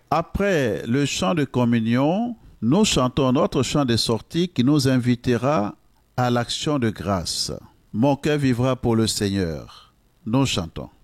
Après le chant de communion, nous chantons notre chant de sortie qui nous invitera à l'action de grâce. Mon cœur vivra pour le Seigneur. Nous chantons.